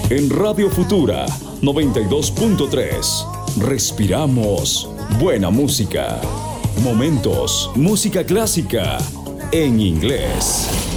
En Radio Futura 92.3 respiramos buena música. Momentos, música clásica en inglés.